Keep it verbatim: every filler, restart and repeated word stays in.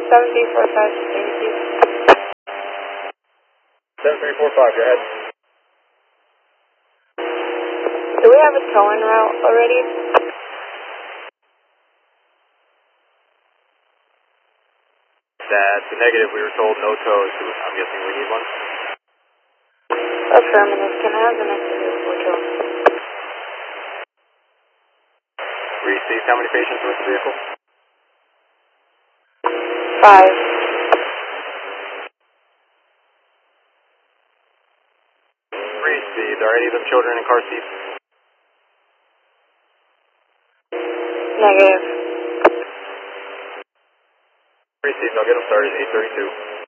seven three four five, thank you. seven three four five, go ahead. Do we have a towing route already? That's a negative. We were told no tows. I'm guessing we need one. Affirmative. Can I have the next vehicle tow? Received. How many patients with the vehicle? Five. Received. Are any of them children in car seats? Negative. Received. I'll get them started at eight thirty-two.